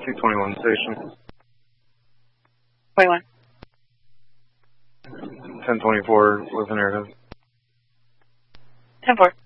221 station. 21. 1024 was an airhead. 10-4.